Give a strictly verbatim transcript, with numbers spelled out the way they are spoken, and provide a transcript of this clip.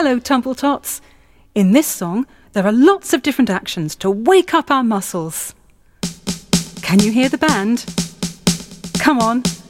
Hello, Tumbletops. In this song, there are lots of different actions to wake up our muscles. Can you hear the band? Come on,